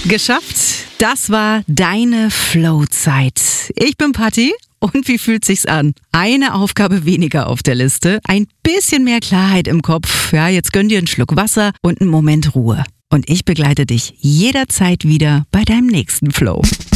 Geschafft. Das war deine Flow-Zeit. Ich bin Patti. Und wie fühlt sich's an? Eine Aufgabe weniger auf der Liste, ein bisschen mehr Klarheit im Kopf. Ja, jetzt gönn dir einen Schluck Wasser und einen Moment Ruhe. Und ich begleite dich jederzeit wieder bei deinem nächsten Flow.